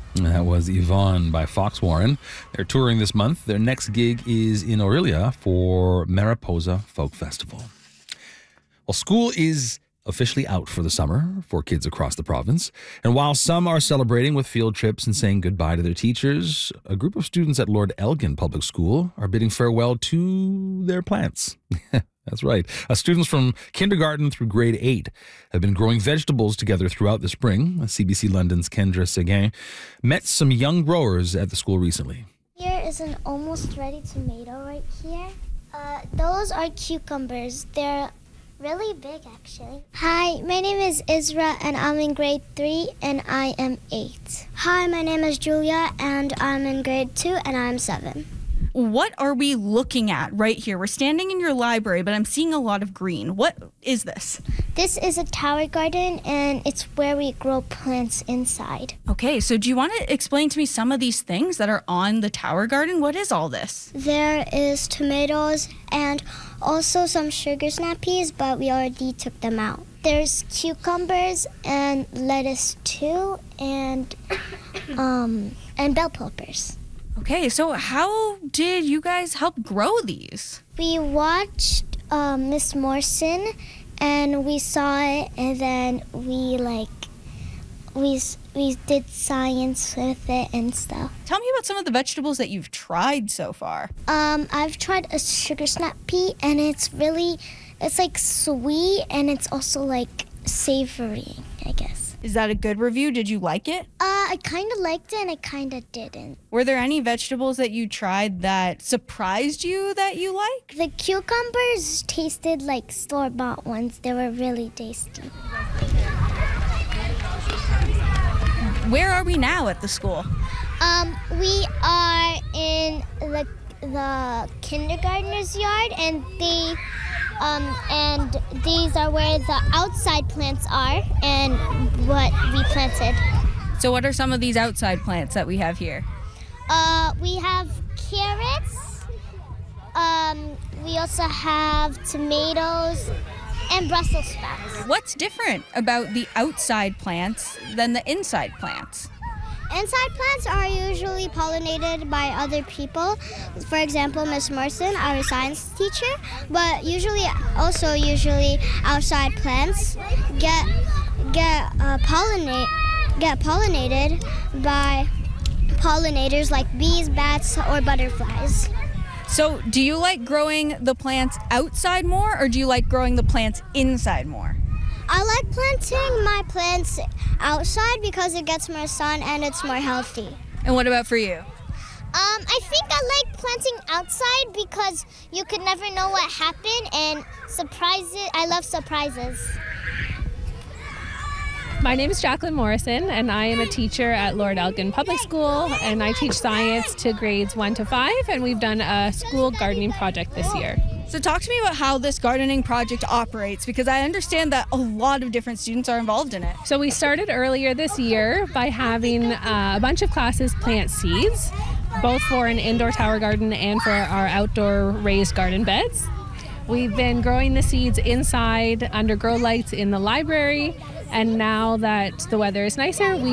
That was Yvonne by Fox Warren. They're touring this month. Their next gig is in Orillia for Mariposa Folk Festival. Well, school is officially out for the summer for kids across the province. And while some are celebrating with field trips and saying goodbye to their teachers, a group of students at Lord Elgin Public School are bidding farewell to their plants. That's right. Students from kindergarten through grade 8 have been growing vegetables together throughout the spring. CBC London's Kendra Seguin met some young growers at the school recently. Here is an almost ready tomato right here. Those are cucumbers. They're really big, actually. Hi, my name is Isra, and I'm in grade 3, and I am 8. Hi, my name is Julia, and I'm in grade 2, and I'm 7. What are we looking at right here? We're standing in your library, but I'm seeing a lot of green. What is this? This is a tower garden, and it's where we grow plants inside. Okay, so do you want to explain to me some of these things that are on the tower garden? What is all this? There is tomatoes and also some sugar snap peas, but we already took them out. There's cucumbers and lettuce too, and bell peppers. Okay, so how did you guys help grow these? We watched Miss Morrison, and we saw it, and then we did science with it and stuff. Tell me about some of the vegetables that you've tried so far. I've tried a sugar snap pea, and it's like sweet, and it's also like savory, I guess. Is that a good review? Did you like it? I kind of liked it, and I kind of didn't. Were there any vegetables that you tried that surprised you that you liked? The cucumbers tasted like store-bought ones. They were really tasty. Where are we now at the school? We are in the kindergartner's yard, and these are where the outside plants are and what we planted. So what are some of these outside plants that we have here? We have carrots. We also have tomatoes and Brussels sprouts. What's different about the outside plants than the inside plants? Inside plants are usually pollinated by other people. For example, Miss Morrison, our science teacher. But usually outside plants get pollinated by pollinators like bees, bats, or butterflies. So do you like growing the plants outside more, or do you like growing the plants inside more? I like planting my plants outside because it gets more sun and it's more healthy. And what about for you? I think I like planting outside because you could never know what happened, and surprises. I love surprises. My name is Jacqueline Morrison, and I am a teacher at Lord Elgin Public School, and I teach science to grades 1 to 5, and we've done a school gardening project this year. So talk to me about how this gardening project operates, because I understand that a lot of different students are involved in it. So we started earlier this year by having a bunch of classes plant seeds, both for an indoor tower garden and for our outdoor raised garden beds. We've been growing the seeds inside under grow lights in the library, and now that the weather is nicer, we